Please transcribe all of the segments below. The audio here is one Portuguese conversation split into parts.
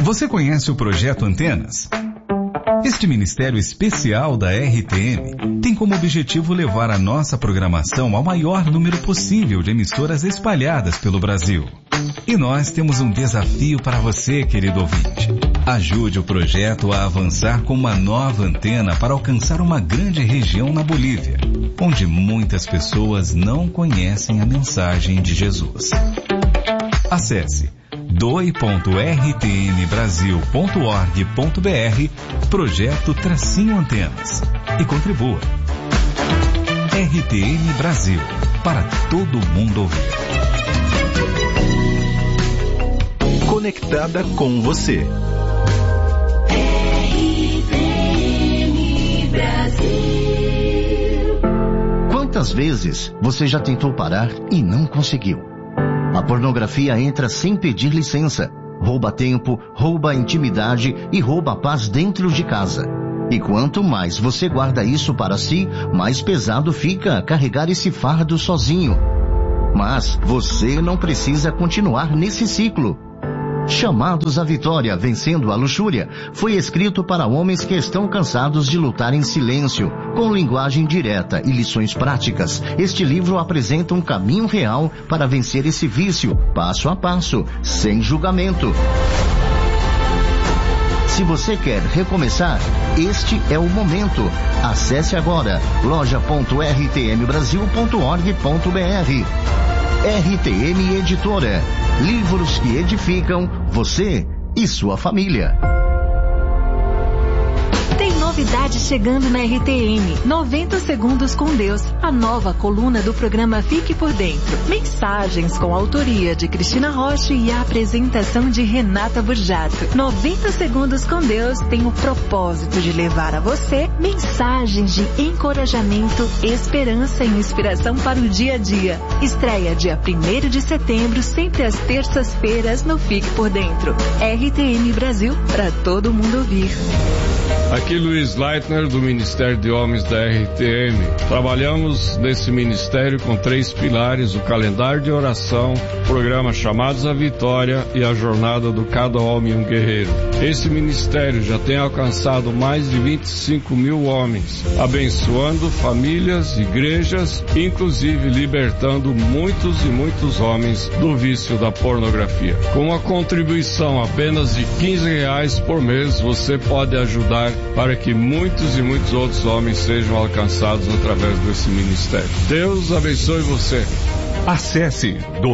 Você conhece o Projeto Antenas? Este ministério especial da RTM tem como objetivo levar a nossa programação ao maior número possível de emissoras espalhadas pelo Brasil. E nós temos um desafio para você, querido ouvinte. Ajude o projeto a avançar com uma nova antena para alcançar uma grande região na Bolívia, onde muitas pessoas não conhecem a mensagem de Jesus. Acesse doe.rtmbrasil.org.br Projeto-Antenas e contribua. RTM Brasil, para todo mundo ouvir. Conectada com você. RTM Brasil. Quantas vezes você já tentou parar e não conseguiu? A pornografia entra sem pedir licença, rouba tempo, rouba intimidade e rouba a paz dentro de casa. E quanto mais você guarda isso para si, mais pesado fica carregar esse fardo sozinho. Mas você não precisa continuar nesse ciclo. Chamados à Vitória, Vencendo a Luxúria, foi escrito para homens que estão cansados de lutar em silêncio, com linguagem direta e lições práticas. Este livro apresenta um caminho real para vencer esse vício, passo a passo, sem julgamento. Se você quer recomeçar, este é o momento. Acesse agora loja.rtmbrasil.org.br. RTM Editora. Livros que edificam você e sua família. Tem novidade chegando na RTM. 90 Segundos com Deus. A nova coluna do programa Fique por Dentro. Mensagens com a autoria de Cristina Rocha e a apresentação de Renata Burjato. 90 Segundos com Deus tem o propósito de levar a você mensagens de encorajamento, esperança e inspiração para o dia a dia. Estreia dia 1º de setembro, sempre às terças-feiras no Fique por Dentro. RTM Brasil, para todo mundo ouvir. Aqui Luiz Leitner, do Ministério de Homens da RTM. Trabalhamos nesse ministério com 3 pilares: o calendário de oração, o programa Chamados à Vitória e a jornada do Cada Homem um Guerreiro. Esse ministério já tem alcançado mais de 25 mil homens, abençoando famílias, igrejas, inclusive libertando muitos e muitos homens do vício da pornografia. Com uma contribuição apenas de R$15 por mês, você pode ajudar para que muitos e muitos outros homens sejam alcançados através desse ministério. Deus abençoe você. Acesse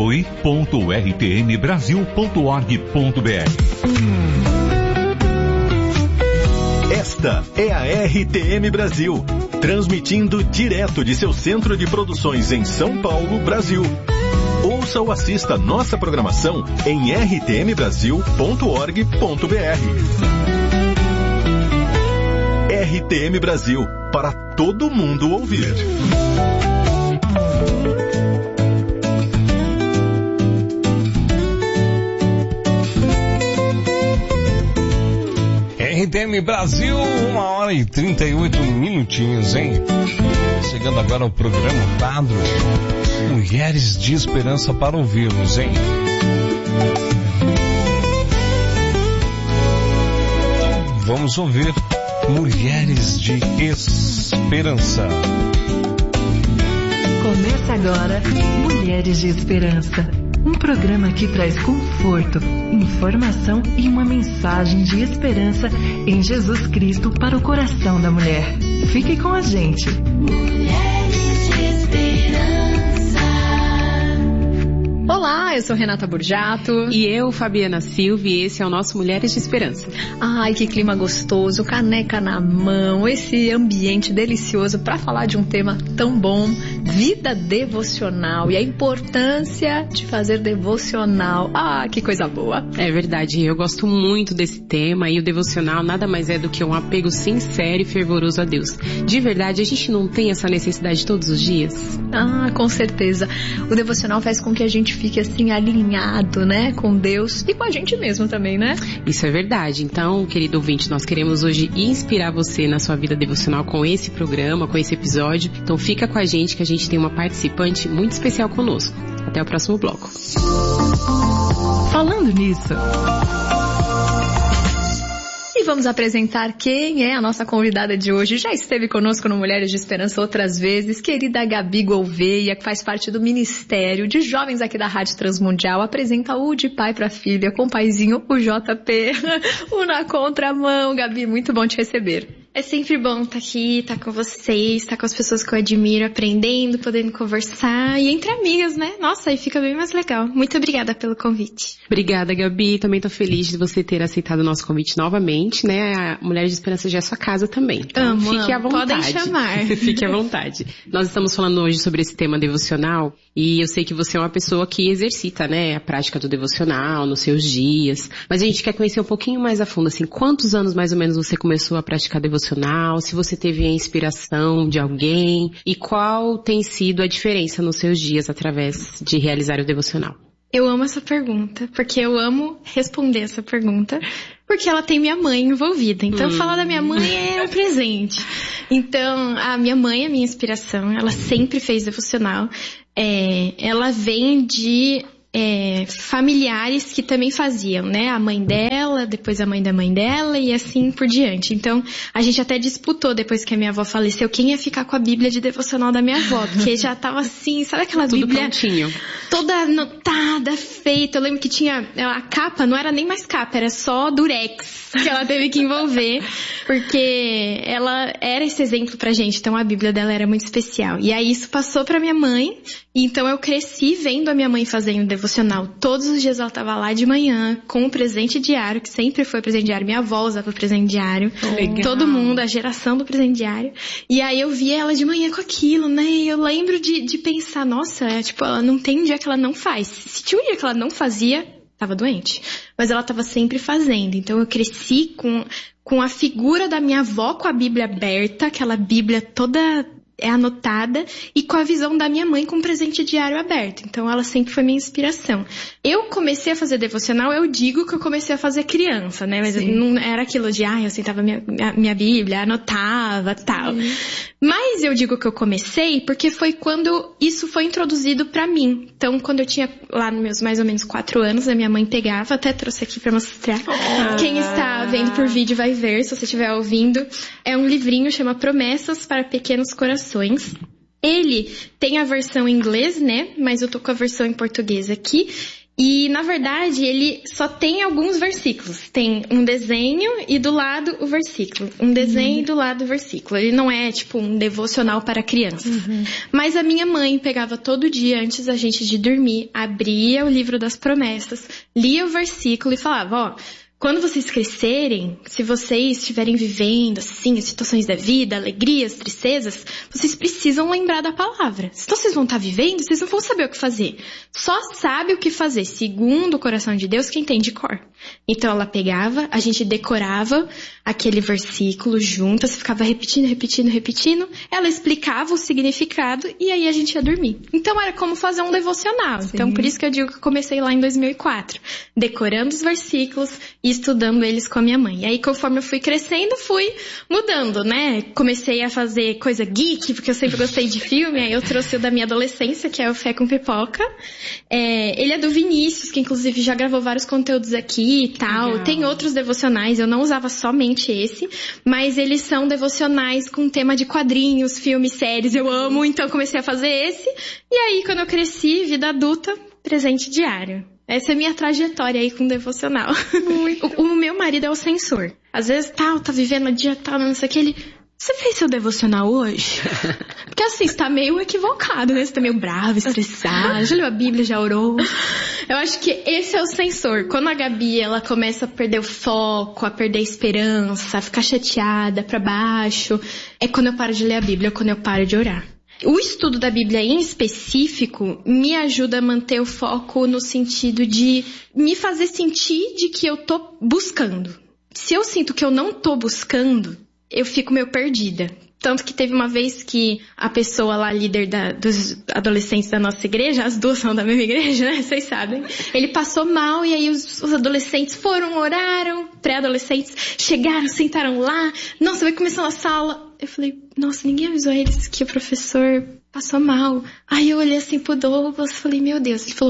doe.rtmbrasil.org.br. Esta é a RTM Brasil, transmitindo direto de seu centro de produções em São Paulo, Brasil. Ouça ou assista nossa programação em rtmbrasil.org.br. RTM Brasil, para todo mundo ouvir. RTM Brasil, 1h38, hein? Chegando agora ao programa quadro Mulheres de Esperança para ouvirmos, hein? Então, vamos ouvir Mulheres de Esperança. Começa agora Mulheres de Esperança. Um programa que traz conforto, informação e uma mensagem de esperança em Jesus Cristo para o coração da mulher. Fique com a gente. Mulheres de Esperança. Olá, eu sou Renata Burjato. E eu, Fabiana Silva, e esse é o nosso Mulheres de Esperança. Ai, que clima gostoso, caneca na mão, esse ambiente delicioso para falar de um tema tão bom, vida devocional e a importância de fazer devocional. Ah, que coisa boa. É verdade, eu gosto muito desse tema e o devocional nada mais é do que um apego sincero e fervoroso a Deus. De verdade, a gente não tem essa necessidade todos os dias? Ah, com certeza. O devocional faz com que a gente fique assim alinhado, né, com Deus e com a gente mesmo também, né? Isso é verdade. Então, querido ouvinte, nós queremos hoje inspirar você na sua vida devocional com esse programa, com esse episódio. Então fica com a gente que a gente tem uma participante muito especial conosco. Até o próximo bloco. Falando nisso, vamos apresentar quem é a nossa convidada de hoje. Já esteve conosco no Mulheres de Esperança outras vezes, querida Gabi Gouveia, que faz parte do Ministério de Jovens aqui da Rádio Transmundial, apresenta o De Pai para Filha com o paizinho, o JP, o Na Contramão. Gabi, muito bom te receber. É sempre bom estar aqui, estar com vocês, estar com as pessoas que eu admiro, aprendendo, podendo conversar e entre amigas, né? Nossa, aí fica bem mais legal. Muito obrigada pelo convite. Obrigada, Gabi. Também tô feliz de você ter aceitado o nosso convite novamente, né? A Mulheres de Esperança já é sua casa também. Então, fique à vontade. Podem chamar. Fique à vontade. Nós estamos falando hoje sobre esse tema devocional e eu sei que você é uma pessoa que exercita, né, a prática do devocional nos seus dias. Mas a gente quer conhecer um pouquinho mais a fundo, assim, quantos anos mais ou menos você começou a praticar devocional? Se você teve a inspiração de alguém e qual tem sido a diferença nos seus dias através de realizar o devocional? Eu amo essa pergunta, porque eu amo responder essa pergunta, porque ela tem minha mãe envolvida. Então, falar da minha mãe é um presente. Então, a minha mãe é minha inspiração, ela sempre fez devocional. Ela vem de familiares que também faziam, né? A mãe dela, depois a mãe da mãe dela e assim por diante. Então, a gente até disputou depois que a minha avó faleceu quem ia ficar com a Bíblia de devocional da minha avó, porque já tava assim, sabe aquela tudo Bíblia prontinho, toda anotada, feita. Eu lembro que tinha a capa, não era nem mais capa, era só durex que ela teve que envolver, porque ela era esse exemplo pra gente. Então, a Bíblia dela era muito especial. E aí isso passou pra minha mãe. Então, eu cresci vendo a minha mãe fazendo devocional. Todos os dias ela estava lá de manhã com o presente diário, que sempre foi presente diário. Minha avó usava o presente diário. Legal. Todo mundo, a geração do presente diário. E aí eu via ela de manhã com aquilo, né? E eu lembro de pensar, nossa, ela não tem um dia que ela não faz. Se tinha um dia que ela não fazia, tava doente. Mas ela tava sempre fazendo. Então eu cresci com a figura da minha avó com a Bíblia aberta, aquela Bíblia toda anotada, e com a visão da minha mãe com um presente diário aberto. Então ela sempre foi minha inspiração. Eu comecei a fazer devocional, eu digo que eu comecei a fazer criança, né? Mas não era aquilo de, eu sentava minha Bíblia, anotava, tal. Mas eu digo que eu comecei porque foi quando isso foi introduzido pra mim. Então, quando eu tinha lá nos meus mais ou menos 4 anos, a minha mãe pegava, até trouxe aqui pra mostrar. Quem está vendo por vídeo vai ver, se você estiver ouvindo. É um livrinho, chama Promessas para Pequenos Corações. Ele tem a versão em inglês, né? Mas eu tô com a versão em português aqui. E, na verdade, ele só tem alguns versículos. Tem um desenho e do lado o versículo. Um desenho e do lado o versículo. Ele não é, tipo, um devocional para crianças. Mas a minha mãe pegava todo dia, antes da gente de dormir, abria o livro das promessas, lia o versículo e falava, quando vocês crescerem, se vocês estiverem vivendo, assim, as situações da vida, alegrias, tristezas, vocês precisam lembrar da palavra. Se vocês vão estar vivendo, vocês não vão saber o que fazer. Só sabe o que fazer, segundo o coração de Deus, quem tem de cor. Então ela pegava, a gente decorava aquele versículo juntas, ficava repetindo. Ela explicava o significado e aí a gente ia dormir. Então era como fazer um devocional. Sim. Então por isso que eu digo que eu comecei lá em 2004. Decorando os versículos e estudando eles com a minha mãe. E aí, conforme eu fui crescendo, fui mudando, né? Comecei a fazer coisa geek, porque eu sempre gostei de filme. Aí eu trouxe o da minha adolescência, que é o Fé com Pipoca. Ele é do Vinícius, que inclusive já gravou vários conteúdos aqui e tal. Legal. Tem outros devocionais, eu não usava somente esse, mas eles são devocionais com tema de quadrinhos, filmes, séries. Eu amo, então comecei a fazer esse. E aí, quando eu cresci, vida adulta, presente diário. Essa é a minha trajetória aí com devocional. O meu marido é o censor. Às vezes, tá vivendo o dia, não sei o que, ele... Você fez seu devocional hoje? Porque assim, você tá meio equivocado, né? Você tá meio bravo, estressado, já leu a Bíblia, já orou. Eu acho que esse é o censor. Quando a Gabi, ela começa a perder o foco, a perder a esperança, a ficar chateada pra baixo, é quando eu paro de ler a Bíblia, é quando eu paro de orar. O estudo da Bíblia em específico me ajuda a manter o foco no sentido de me fazer sentir de que eu tô buscando. Se eu sinto que eu não tô buscando, eu fico meio perdida. Tanto que teve uma vez que a pessoa lá, líder dos adolescentes da nossa igreja, as duas são da mesma igreja, né? Vocês sabem. Ele passou mal e aí os adolescentes foram, oraram, pré-adolescentes, chegaram, sentaram lá. Nossa, vai começar a sala. Eu falei, nossa, ninguém avisou eles que o professor passou mal. Aí eu olhei assim pro Douglas e falei, meu Deus. Ele falou,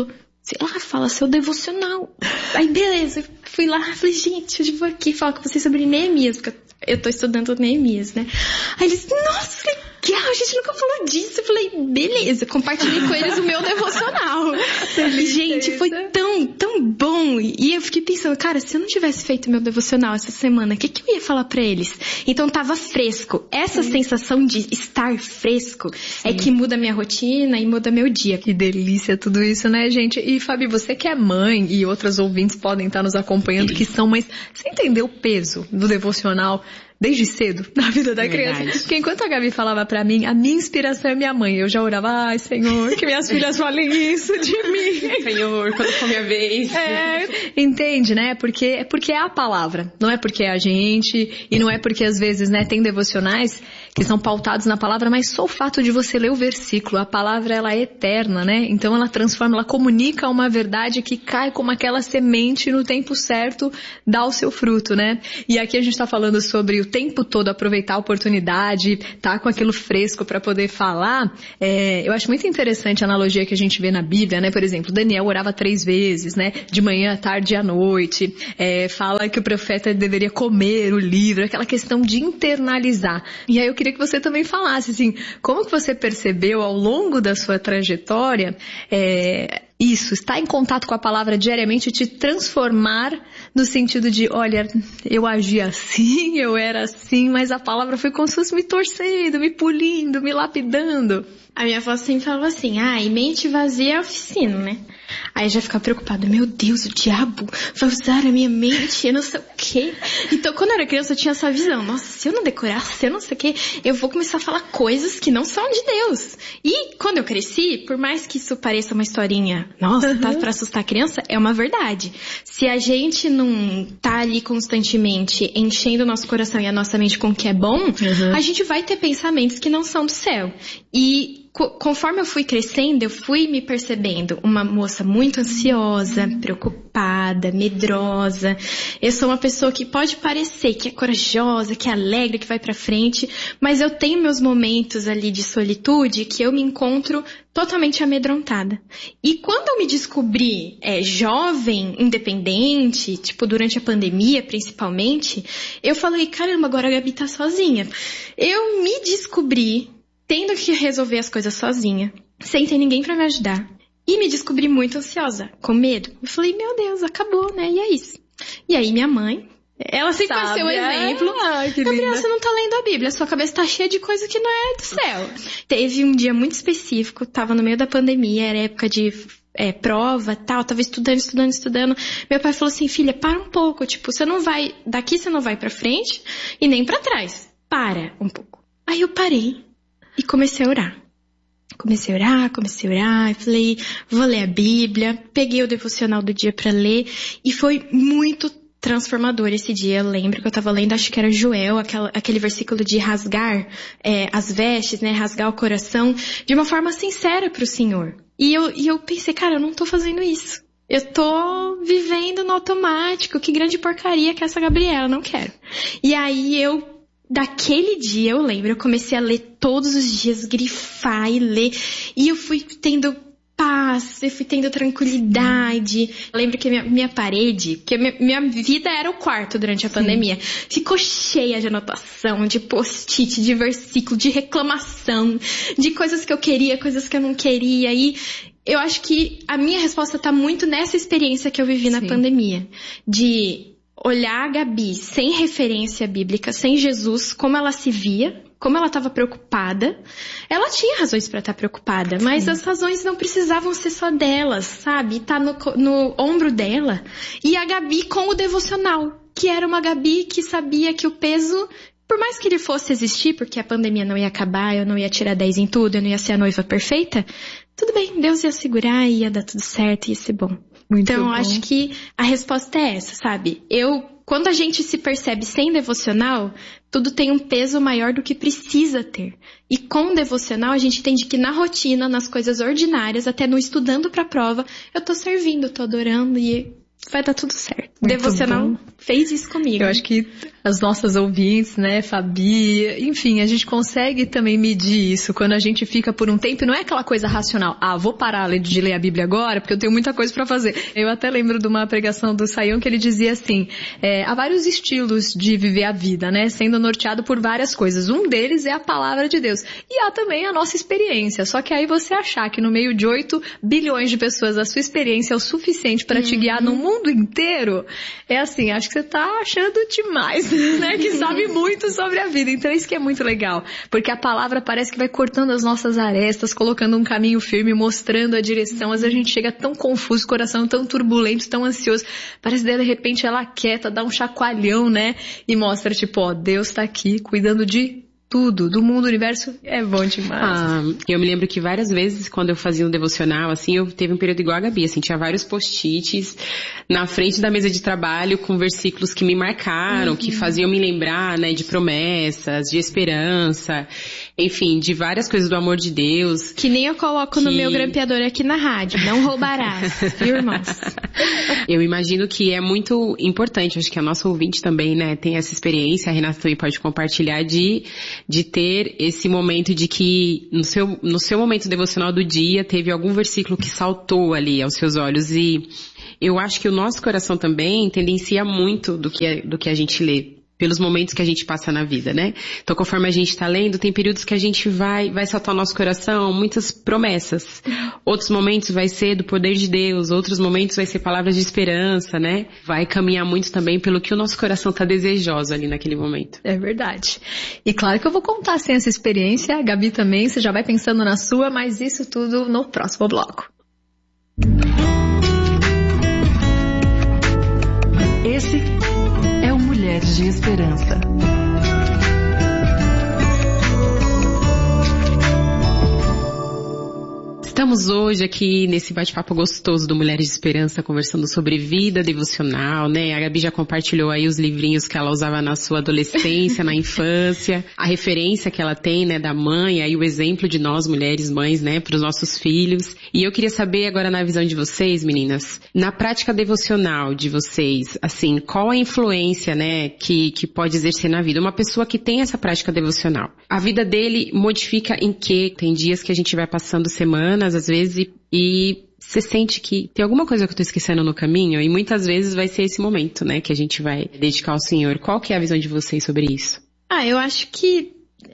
sei lá, fala seu devocional. Aí, beleza, fui lá, falei, gente, hoje eu vou aqui falar com vocês sobre Neemias, porque eu tô estudando Neemias, né? Aí eles, nossa, legal, a gente nunca falou disso. Eu falei, beleza, compartilhei com eles o meu devocional. E, gente, foi tão bom. E eu fiquei pensando, cara, se eu não tivesse feito meu devocional essa semana, o que eu ia falar pra eles? Então tava fresco. Essa sensação de estar fresco é que muda a minha rotina e muda meu dia. Que delícia tudo isso, né, gente? E, Fabi, você que é mãe e outras ouvintes podem estar nos acompanhando que são, mas você entendeu o peso do devocional desde cedo na vida da criança? Porque enquanto a Gabi falava pra mim, a minha inspiração é minha mãe. Eu já orava, ai, Senhor, que minhas filhas falem isso de mim. Senhor, quando for minha vez. Entende, né? Porque é a palavra, não é porque é a gente, e não é porque às vezes, né, tem devocionais que são pautados na palavra, mas só o fato de você ler o versículo, a palavra, ela é eterna, né? Então ela transforma, ela comunica uma verdade que cai como aquela semente no tempo certo, dá o seu fruto, né? E aqui a gente tá falando sobre o tempo todo aproveitar a oportunidade, tá com aquilo fresco para poder falar. Eu acho muito interessante a analogia que a gente vê na Bíblia, né? Por exemplo, Daniel orava 3 vezes, né? De manhã, à tarde e à noite. Fala que o profeta deveria comer o livro, aquela questão de internalizar. E aí eu queria que você também falasse, assim, como que você percebeu ao longo da sua trajetória isso, estar em contato com a palavra diariamente, te transformar no sentido de, olha, eu agi assim, eu era assim, mas a palavra foi como se fosse me torcendo, me polindo, me lapidando. A minha avó sempre falava assim, e mente vazia é oficina, né? Aí eu já ficava preocupada, meu Deus, o diabo vai usar a minha mente, eu não sei o quê. Então, quando eu era criança, eu tinha essa visão. Nossa, se eu não decorar, se eu não sei o quê, eu vou começar a falar coisas que não são de Deus. E quando eu cresci, por mais que isso pareça uma historinha, nossa, tá pra assustar a criança, é uma verdade. Se a gente não tá ali constantemente enchendo o nosso coração e a nossa mente com o que é bom, a gente vai ter pensamentos que não são do céu. E conforme eu fui crescendo, eu fui me percebendo uma moça muito ansiosa, preocupada, medrosa. Eu sou uma pessoa que pode parecer que é corajosa, que é alegre, que vai pra frente, mas eu tenho meus momentos ali de solitude que eu me encontro totalmente amedrontada. E quando eu me descobri jovem, independente, tipo durante a pandemia principalmente, eu falei, caramba, agora a Gabi tá sozinha. Eu me descobri tendo que resolver as coisas sozinha, sem ter ninguém pra me ajudar. E me descobri muito ansiosa, com medo. Eu falei, meu Deus, acabou, né? E é isso. E aí minha mãe, ela sempre vai ser o exemplo. Gabriela, você não tá lendo a Bíblia, sua cabeça tá cheia de coisa que não é do céu. Teve um dia muito específico, tava no meio da pandemia, era época de prova, tal, tava estudando. Meu pai falou assim, filha, para um pouco, tipo, daqui você não vai pra frente e nem pra trás. Para um pouco. Aí eu parei. E comecei a orar. Comecei a orar, e falei, vou ler a Bíblia, peguei o devocional do dia pra ler, e foi muito transformador esse dia. Eu lembro que eu tava lendo, acho que era Joel, aquele versículo de rasgar as vestes, né, rasgar o coração, de uma forma sincera pro Senhor. E eu pensei, cara, eu não tô fazendo isso. Eu tô vivendo no automático, que grande porcaria que é essa Gabriela, não quero. E aí daquele dia, eu lembro, eu comecei a ler todos os dias, grifar e ler, e eu fui tendo paz, eu fui tendo tranquilidade. Eu lembro que minha parede, que minha vida era o quarto durante a pandemia, ficou cheia de anotação, de post-it, de versículo, de reclamação, de coisas que eu queria, coisas que eu não queria, e eu acho que a minha resposta tá muito nessa experiência que eu vivi na pandemia, de olhar a Gabi sem referência bíblica, sem Jesus, como ela se via, como ela estava preocupada. Ela tinha razões para estar preocupada, mas as razões não precisavam ser só delas, sabe? Tá no ombro dela. E a Gabi com o devocional, que era uma Gabi que sabia que o peso, por mais que ele fosse existir, porque a pandemia não ia acabar, eu não ia tirar 10 em tudo, eu não ia ser a noiva perfeita, tudo bem, Deus ia segurar e ia dar tudo certo, ia ser bom. Então, eu acho que a resposta é essa, sabe? Quando a gente se percebe sem devocional, tudo tem um peso maior do que precisa ter. E com o devocional, a gente entende que na rotina, nas coisas ordinárias, até no estudando pra prova, eu tô servindo, tô adorando e vai dar tudo certo. devocional fez isso comigo. Eu acho que as nossas ouvintes, né, Fabi, enfim, a gente consegue também medir isso quando a gente fica por um tempo, não é aquela coisa racional, vou parar de ler a Bíblia agora porque eu tenho muita coisa pra fazer. Eu até lembro de uma pregação do Sayão que ele dizia assim, há vários estilos de viver a vida, né, sendo norteado por várias coisas. Um deles é a palavra de Deus. E há também a nossa experiência, só que aí você achar que no meio de 8 bilhões de pessoas a sua experiência é o suficiente para te guiar no mundo inteiro, é assim, acho que você tá achando demais, né? Que sabe muito sobre a vida. Então isso que é muito legal, porque a palavra parece que vai cortando as nossas arestas, colocando um caminho firme, mostrando a direção. Às vezes a gente chega tão confuso, coração tão turbulento, tão ansioso, parece que de repente ela quieta, dá um chacoalhão, né? E mostra tipo, Deus tá aqui cuidando de tudo, do mundo, do universo, é bom demais. Eu me lembro que várias vezes, quando eu fazia um devocional, assim, eu teve um período igual a Gabi, assim, tinha vários post-its na frente da mesa de trabalho com versículos que me marcaram, que faziam me lembrar, né, de promessas, de esperança, enfim, de várias coisas do amor de Deus. Que nem eu coloco no meu grampeador aqui na rádio, não roubarás, viu, irmãos? Eu imagino que é muito importante, acho que a nossa ouvinte também, né, tem essa experiência, a Renata também pode compartilhar de ter esse momento de que no seu momento devocional do dia teve algum versículo que saltou ali aos seus olhos, e eu acho que o nosso coração também tendencia muito do que a gente lê, pelos momentos que a gente passa na vida, né? Então, conforme a gente tá lendo, tem períodos que a gente vai saltar ao nosso coração muitas promessas. Outros momentos vai ser do poder de Deus, outros momentos vai ser palavras de esperança, né? Vai caminhar muito também pelo que o nosso coração tá desejoso ali naquele momento. É verdade. E claro que eu vou contar sem essa experiência, a Gabi também, você já vai pensando na sua, mas isso tudo no próximo bloco. Esse é o Mulheres de Esperança. Estamos hoje aqui nesse bate-papo gostoso do Mulheres de Esperança, conversando sobre vida devocional, né? A Gabi já compartilhou aí os livrinhos que ela usava na sua adolescência, na infância, a referência que ela tem, né, da mãe, aí o exemplo de nós, mulheres, mães, né, para os nossos filhos. E eu queria saber agora, na visão de vocês, meninas, na prática devocional de vocês, assim, qual a influência, né, que pode exercer na vida? Uma pessoa que tem essa prática devocional, a vida dele modifica em quê? Tem dias que a gente vai passando semanas, às vezes, e você sente que tem alguma coisa que eu tô esquecendo no caminho, e muitas vezes vai ser esse momento, né, que a gente vai dedicar ao Senhor. Qual que é a visão de vocês sobre isso? Eu acho que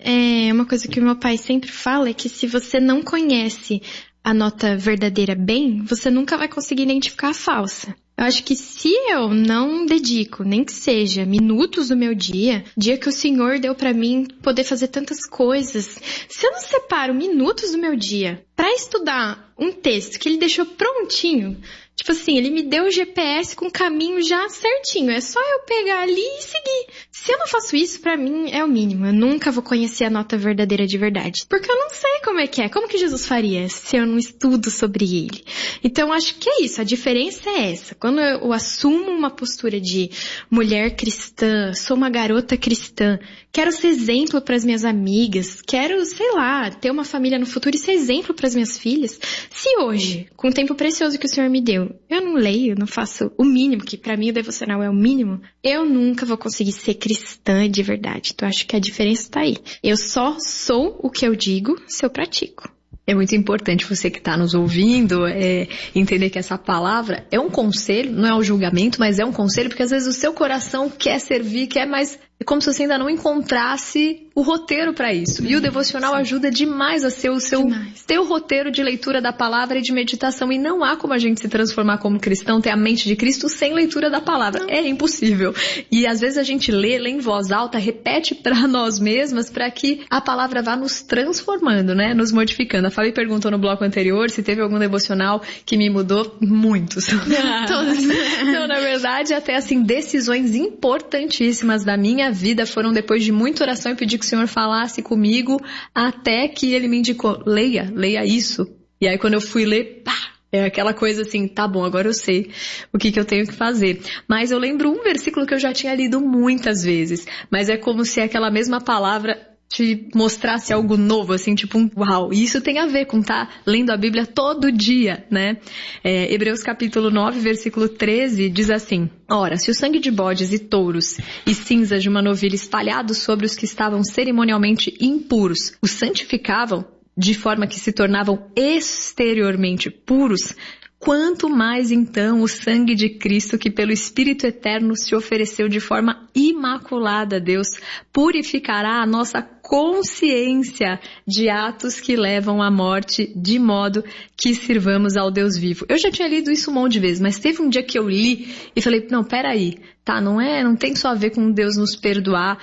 uma coisa que o meu pai sempre fala é que se você não conhece a nota verdadeira bem, você nunca vai conseguir identificar a falsa. Eu acho que se eu não dedico, nem que seja minutos do meu dia que o Senhor deu pra mim poder fazer tantas coisas, se eu não separo minutos do meu dia pra estudar um texto que ele deixou prontinho, tipo assim, ele me deu o GPS com o caminho já certinho, é só eu pegar ali e seguir. Se eu não faço isso, pra mim é o mínimo. Eu nunca vou conhecer a nota verdadeira de verdade. Porque eu não sei como que Jesus faria se eu não estudo sobre ele. Então, acho que é isso. A diferença é essa. Quando eu assumo uma postura de mulher cristã, sou uma garota cristã, quero ser exemplo pras minhas amigas, quero, sei lá, ter uma família no futuro e ser exemplo pras minhas filhas. Se hoje, com o tempo precioso que o Senhor me deu, eu não leio, não faço o mínimo, que pra mim o devocional é o mínimo, eu nunca vou conseguir ser cristã de verdade. Então, acho que a diferença tá aí. Eu só sou o que eu digo se eu pratico. É muito importante você que está nos ouvindo entender que essa palavra é um conselho, não é um julgamento, mas é um conselho, porque às vezes o seu coração quer servir, quer mais... É como se você ainda não encontrasse o roteiro para isso. E o devocional ajuda demais a ser o teu roteiro de leitura da palavra e de meditação. E não há como a gente se transformar como cristão, ter a mente de Cristo sem leitura da palavra. É impossível. E às vezes a gente lê em voz alta, repete para nós mesmas, para que a palavra vá nos transformando, né? Nos modificando. A Fabi perguntou no bloco anterior se teve algum devocional que me mudou. Muitos. Todos. Então, na verdade, até assim, decisões importantíssimas da minha vida foram depois de muita oração e pedir que o Senhor falasse comigo, até que ele me indicou, leia isso. E aí quando eu fui ler, é aquela coisa assim, tá bom, agora eu sei o que eu tenho que fazer. Mas eu lembro um versículo que eu já tinha lido muitas vezes, mas é como se aquela mesma palavra te mostrasse algo novo, assim, tipo um uau. E isso tem a ver com estar lendo a Bíblia todo dia, né? Hebreus capítulo 9, versículo 13, diz assim: ora, se o sangue de bodes e touros e cinzas de uma novilha espalhados sobre os que estavam cerimonialmente impuros os santificavam, de forma que se tornavam exteriormente puros, quanto mais então o sangue de Cristo, que pelo Espírito Eterno se ofereceu de forma imaculada a Deus, purificará a nossa consciência de atos que levam à morte, de modo que sirvamos ao Deus vivo. Eu já tinha lido isso um monte de vezes, mas teve um dia que eu li e falei, não, peraí, tá, não tem só a ver com Deus nos perdoar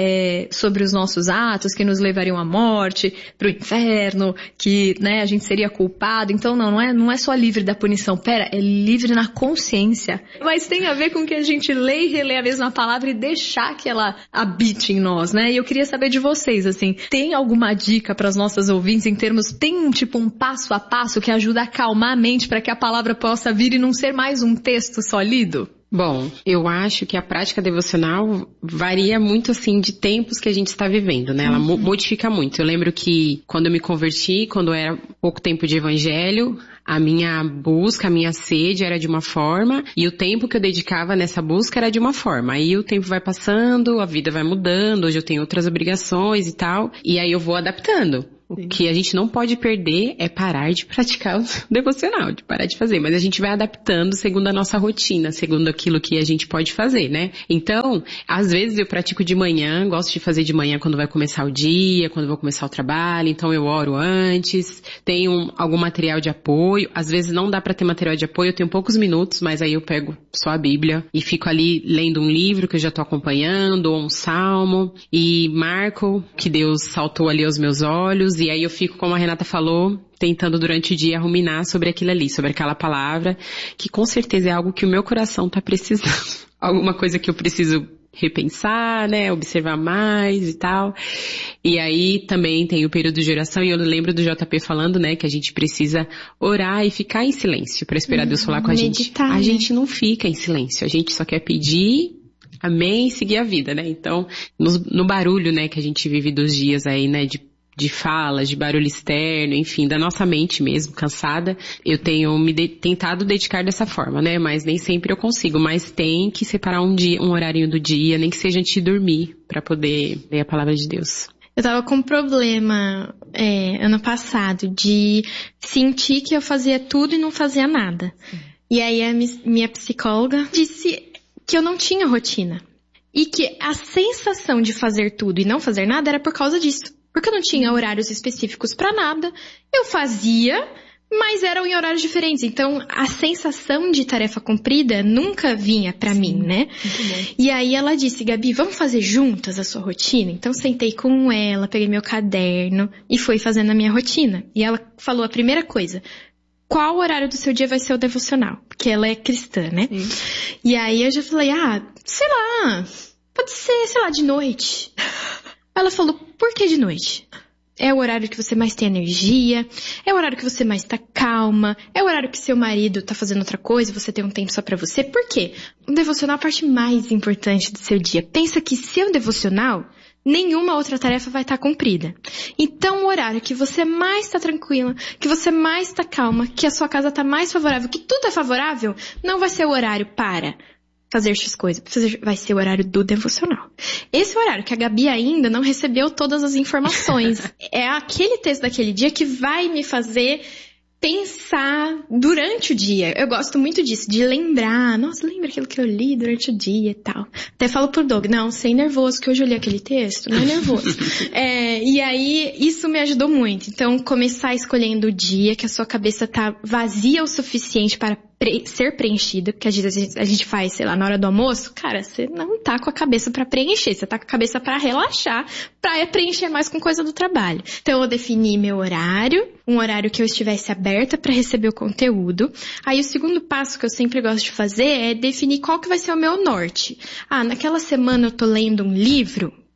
sobre os nossos atos que nos levariam à morte, pro inferno, que, né, a gente seria culpado. Então não é só livre da punição, é livre na consciência. Mas tem a ver com que a gente lê e relê a mesma palavra e deixar que ela habite em nós, né? E eu queria saber de vocês, assim, tem alguma dica para as nossas ouvintes em termos, tem um passo a passo que ajuda a acalmar a mente para que a palavra possa vir e não ser mais um texto só lido? Bom, eu acho que a prática devocional varia muito, assim, de tempos que a gente está vivendo, né? Ela modifica muito. Eu lembro que quando eu me converti, quando era pouco tempo de evangelho, a minha busca, a minha sede era de uma forma e o tempo que eu dedicava nessa busca era de uma forma. Aí o tempo vai passando, a vida vai mudando, hoje eu tenho outras obrigações e tal, e aí eu vou adaptando. O que a gente não pode perder é parar de praticar o devocional, de parar de fazer. Mas a gente vai adaptando segundo a nossa rotina, segundo aquilo que a gente pode fazer, né? Então, às vezes eu pratico de manhã, gosto de fazer de manhã quando vai começar o dia, quando eu vou começar o trabalho. Então eu oro antes, tenho algum material de apoio. Às vezes não dá pra ter material de apoio, eu tenho poucos minutos, mas aí eu pego só a Bíblia e fico ali lendo um livro que eu já tô acompanhando, ou um salmo, e marco que Deus saltou ali aos meus olhos. E aí eu fico, como a Renata falou, tentando durante o dia ruminar sobre aquilo ali, sobre aquela palavra, que com certeza é algo que o meu coração tá precisando. Alguma coisa que eu preciso repensar, né, observar mais e tal. E aí também tem o período de oração, e eu lembro do JP falando, né, que a gente precisa orar e ficar em silêncio para esperar Deus falar com a gente. A gente não fica em silêncio, a gente só quer pedir, amém, e seguir a vida, né? Então, no barulho, né, que a gente vive dos dias aí, né, de falas, de barulho externo, enfim, da nossa mente mesmo, cansada, eu tenho tentado dedicar dessa forma, né? Mas nem sempre eu consigo, mas tem que separar um horário do dia, nem que seja antes de dormir, para poder ler a palavra de Deus. Eu tava com um problema ano passado de sentir que eu fazia tudo e não fazia nada. E aí a minha psicóloga disse que eu não tinha rotina. E que a sensação de fazer tudo e não fazer nada era por causa disso. Porque eu não tinha horários específicos pra nada. Eu fazia, mas eram em horários diferentes. Então, a sensação de tarefa cumprida nunca vinha pra mim, né? E aí ela disse, Gabi, vamos fazer juntas a sua rotina? Então, sentei com ela, peguei meu caderno e fui fazendo a minha rotina. E ela falou a primeira coisa: qual horário do seu dia vai ser o devocional? Porque ela é cristã, né? E aí eu já falei, sei lá, pode ser, sei lá, de noite. Ela falou, por que de noite? É o horário que você mais tem energia, é o horário que você mais tá calma, é o horário que seu marido tá fazendo outra coisa e você tem um tempo só pra você. Por quê? O devocional é a parte mais importante do seu dia. Pensa que se é um devocional, nenhuma outra tarefa vai estar cumprida. Então, o horário que você mais tá tranquila, que você mais tá calma, que a sua casa tá mais favorável, que tudo é favorável, não vai ser o horário para fazer X coisa, vai ser o horário do devocional. Esse horário que a Gabi ainda não recebeu todas as informações. É aquele texto daquele dia que vai me fazer pensar durante o dia. Eu gosto muito disso, de lembrar. Nossa, lembra aquilo que eu li durante o dia e tal. Até falo pro Doug, não, sem nervoso, que hoje eu li aquele texto, não é nervoso. E aí, isso me ajudou muito. Então, começar escolhendo o dia que a sua cabeça tá vazia o suficiente para ser preenchida, porque às vezes a gente faz, sei lá, na hora do almoço, cara, você não tá com a cabeça pra preencher, você tá com a cabeça pra relaxar, pra preencher mais com coisa do trabalho. Então eu defini meu horário, um horário que eu estivesse aberta pra receber o conteúdo. Aí o segundo passo que eu sempre gosto de fazer é definir qual que vai ser o meu norte. Naquela semana eu tô lendo um livro,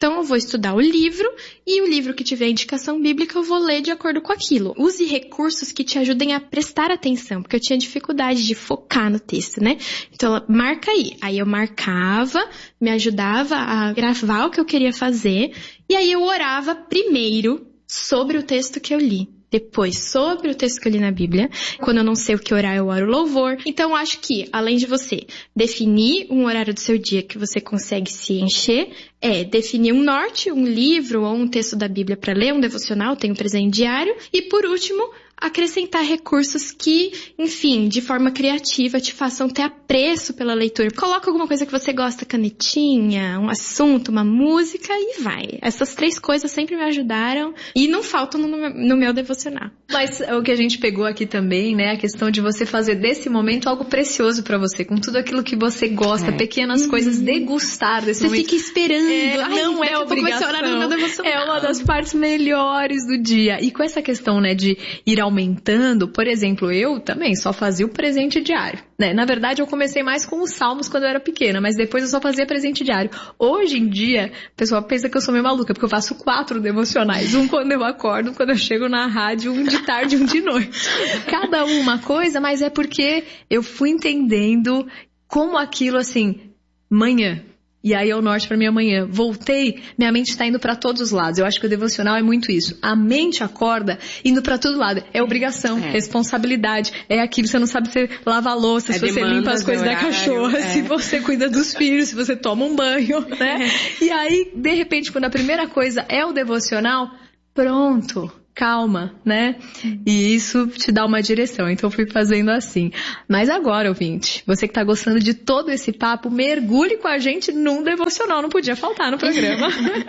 Então eu vou estudar o livro e o livro que tiver indicação bíblica eu vou ler de acordo com aquilo. Use recursos que te ajudem a prestar atenção, porque eu tinha dificuldade de focar no texto, né? Então marca aí. Aí eu marcava, me ajudava a gravar o que eu queria fazer e aí eu orava primeiro sobre o texto que eu li. Depois, sobre o texto que eu li na Bíblia. Quando eu não sei o que orar, eu oro louvor. Então, eu acho que, além de você definir um horário do seu dia que você consegue se encher, definir um norte, um livro ou um texto da Bíblia para ler, um devocional, tem um presente diário. E, por último, acrescentar recursos que, enfim, de forma criativa te façam ter apreço pela leitura. Coloca alguma coisa que você gosta, canetinha, um assunto, uma música e vai. Essas 3 coisas sempre me ajudaram e não faltam no meu devocional. Mas o que a gente pegou aqui também, né, a questão de você fazer desse momento algo precioso pra você, com tudo aquilo que você gosta, pequenas coisas, degustar desse momento. Você fica esperando. Não é obrigação. É uma das partes melhores do dia. E com essa questão, né, de ir aumentando, por exemplo, eu também só fazia o presente diário, né? Na verdade, eu comecei mais com os salmos quando eu era pequena, mas depois eu só fazia presente diário. Hoje em dia, o pessoal pensa que eu sou meio maluca, porque eu faço 4 devocionais. Um quando eu acordo, um quando eu chego na rádio, um de tarde e um de noite. Cada uma coisa, mas é porque eu fui entendendo como aquilo, assim, manhã. E aí é o norte pra minha manhã. Voltei, minha mente tá indo pra todos os lados. Eu acho que o devocional é muito isso. A mente acorda indo pra todo lado. É obrigação, responsabilidade. É aquilo, você não sabe se você lava a louça, se você limpa as coisas da cachorra, se você cuida dos filhos, se você toma um banho, né? E aí, de repente, quando a primeira coisa é o devocional, pronto. Calma, né? E isso te dá uma direção. Então eu fui fazendo assim. Mas agora, ouvinte, você que tá gostando de todo esse papo, mergulhe com a gente num devocional. Não podia faltar no programa.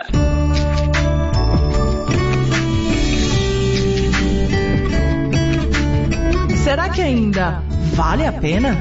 Será que ainda vale a pena?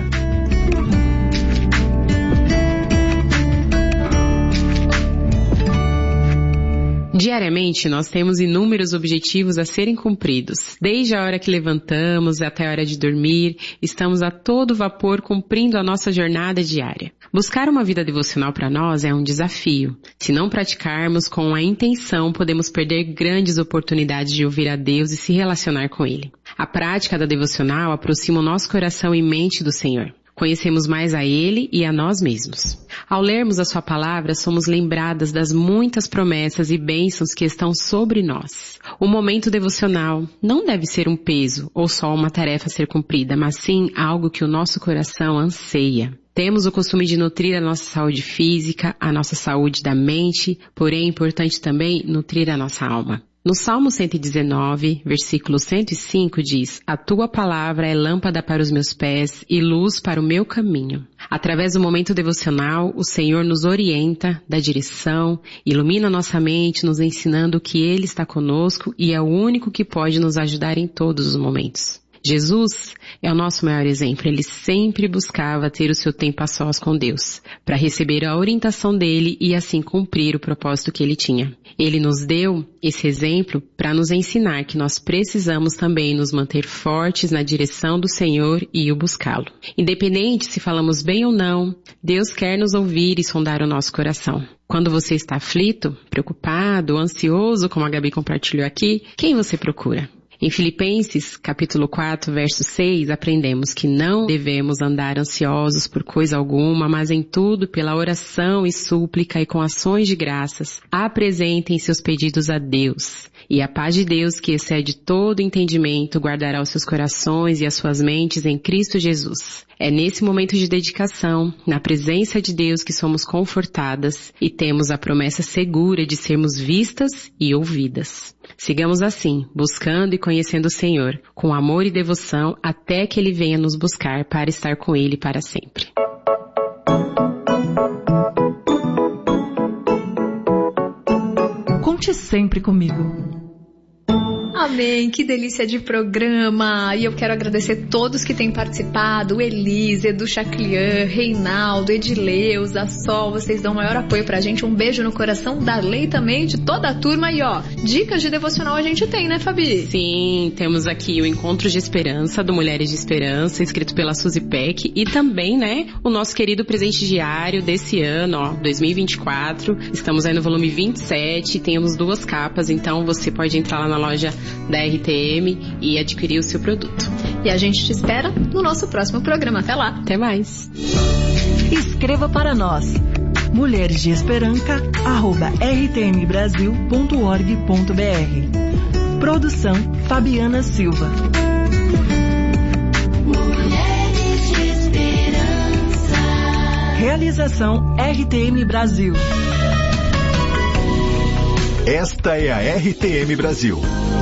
Diariamente, nós temos inúmeros objetivos a serem cumpridos. Desde a hora que levantamos até a hora de dormir, estamos a todo vapor cumprindo a nossa jornada diária. Buscar uma vida devocional para nós é um desafio. Se não praticarmos com a intenção, podemos perder grandes oportunidades de ouvir a Deus e se relacionar com Ele. A prática da devocional aproxima o nosso coração e mente do Senhor. Conhecemos mais a Ele e a nós mesmos. Ao lermos a Sua palavra, somos lembradas das muitas promessas e bênçãos que estão sobre nós. O momento devocional não deve ser um peso ou só uma tarefa a ser cumprida, mas sim algo que o nosso coração anseia. Temos o costume de nutrir a nossa saúde física, a nossa saúde da mente, porém é importante também nutrir a nossa alma. No Salmo 119, versículo 105 diz: A tua palavra é lâmpada para os meus pés e luz para o meu caminho. Através do momento devocional, o Senhor nos orienta, dá direção, ilumina nossa mente, nos ensinando que Ele está conosco e é o único que pode nos ajudar em todos os momentos. Jesus é o nosso maior exemplo. Ele sempre buscava ter o seu tempo a sós com Deus, para receber a orientação dele e assim cumprir o propósito que ele tinha. Ele nos deu esse exemplo para nos ensinar que nós precisamos também nos manter fortes na direção do Senhor e o buscá-lo. Independente se falamos bem ou não, Deus quer nos ouvir e sondar o nosso coração. Quando você está aflito, preocupado, ansioso, como a Gabi compartilhou aqui, quem você procura? Em Filipenses, capítulo 4, verso 6, aprendemos que não devemos andar ansiosos por coisa alguma, mas em tudo, pela oração e súplica e com ações de graças, apresentem seus pedidos a Deus. E a paz de Deus, que excede todo entendimento, guardará os seus corações e as suas mentes em Cristo Jesus. É nesse momento de dedicação, na presença de Deus, que somos confortadas e temos a promessa segura de sermos vistas e ouvidas. Sigamos assim, buscando e conhecendo o Senhor, com amor e devoção, até que Ele venha nos buscar para estar com Ele para sempre. Conte sempre comigo. Amém, que delícia de programa. E eu quero agradecer todos que têm participado, Elise, Edu Chaclian, Reinaldo, Edileuza, Sol, vocês dão o maior apoio pra gente. Um beijo no coração, Darley também, de toda a turma. E ó, dicas de devocional a gente tem, né, Fabi? Sim, temos aqui o Encontro de Esperança, do Mulheres de Esperança, escrito pela Suzy Peck, e também, né, o nosso querido presente diário desse ano, ó, 2024. Estamos aí no volume 27, temos 2 capas, então você pode entrar lá na loja da RTM e adquirir o seu produto. E a gente te espera no nosso próximo programa. Até lá. Até mais. Escreva para nós. mulheresdeesperanca@rtmbrasil.org.br. Produção Fabiana Silva. Mulheres de Esperança. Realização RTM Brasil. Esta é a RTM Brasil.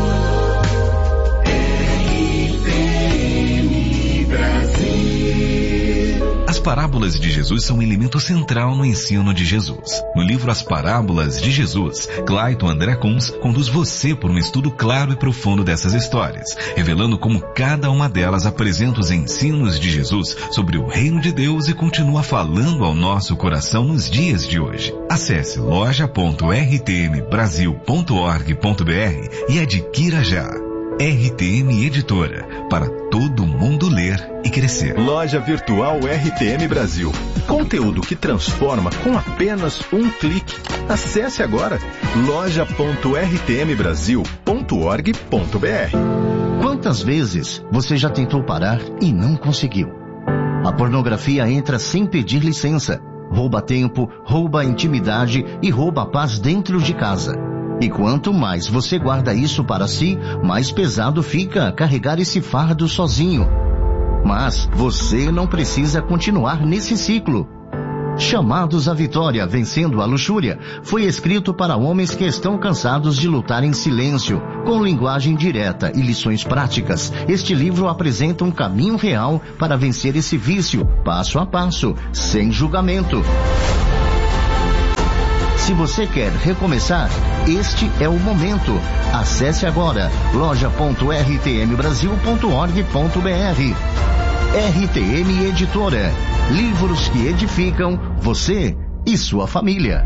As parábolas de Jesus são um elemento central no ensino de Jesus. No livro As Parábolas de Jesus, Clayton André Kunz conduz você por um estudo claro e profundo dessas histórias, revelando como cada uma delas apresenta os ensinos de Jesus sobre o reino de Deus e continua falando ao nosso coração nos dias de hoje. Acesse loja.rtmbrasil.org.br e adquira já. RTM Editora, para todo mundo ler e crescer. Loja Virtual RTM Brasil. Conteúdo que transforma com apenas um clique. Acesse agora loja.rtmbrasil.org.br. Quantas vezes você já tentou parar e não conseguiu? A pornografia entra sem pedir licença, rouba tempo, rouba intimidade e rouba a paz dentro de casa. E quanto mais você guarda isso para si, mais pesado fica carregar esse fardo sozinho. Mas você não precisa continuar nesse ciclo. Chamados à Vitória, Vencendo a Luxúria, foi escrito para homens que estão cansados de lutar em silêncio, com linguagem direta e lições práticas. Este livro apresenta um caminho real para vencer esse vício, passo a passo, sem julgamento. Se você quer recomeçar, este é o momento. Acesse agora loja.rtmbrasil.org.br. RTM Editora. Livros que edificam você e sua família.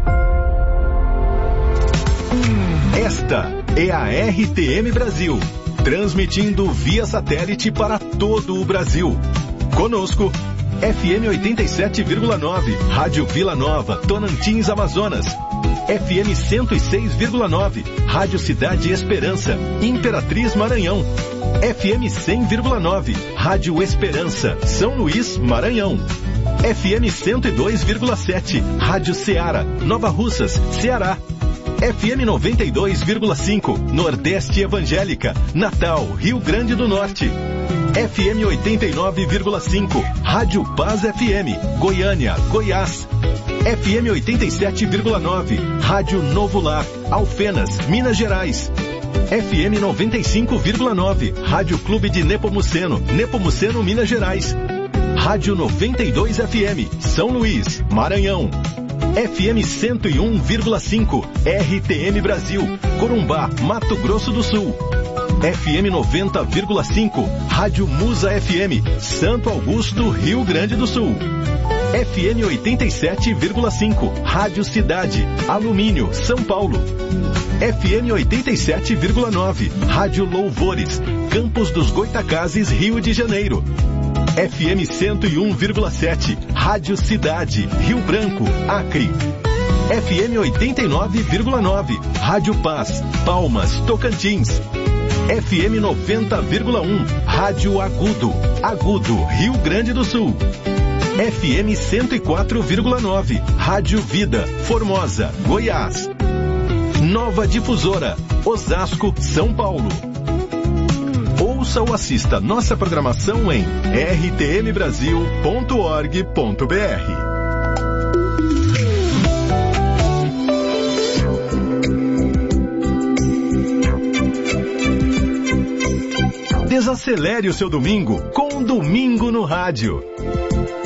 Esta é a RTM Brasil, transmitindo via satélite para todo o Brasil. Conosco, FM 87,9, Rádio Vila Nova, Tonantins, Amazonas. FM 106,9, Rádio Cidade Esperança, Imperatriz, Maranhão. FM 100,9, Rádio Esperança, São Luís, Maranhão. FM 102,7, Rádio Ceará, Nova Russas, Ceará. FM 92,5, Nordeste Evangélica, Natal, Rio Grande do Norte. FM 89,5, Rádio Paz FM, Goiânia, Goiás. FM 87,9, Rádio Novo Lar, Alfenas, Minas Gerais. FM 95,9, Rádio Clube de Nepomuceno, Nepomuceno, Minas Gerais. Rádio 92 FM, São Luís, Maranhão. FM 101,5, RTM Brasil, Corumbá, Mato Grosso do Sul. FM 90,5, Rádio Musa FM, Santo Augusto, Rio Grande do Sul. FM 87,5, Rádio Cidade, Alumínio, São Paulo. FM 87,9, Rádio Louvores, Campos dos Goitacazes, Rio de Janeiro. FM 101,7, Rádio Cidade, Rio Branco, Acre. FM 89,9, Rádio Paz, Palmas, Tocantins. FM 90,1, Rádio Agudo, Agudo, Rio Grande do Sul. FM 104,9, Rádio Vida, Formosa, Goiás. Nova Difusora, Osasco, São Paulo. Ouça ou assista nossa programação em rtmbrasil.org.br. Desacelere o seu domingo com Domingo no Rádio.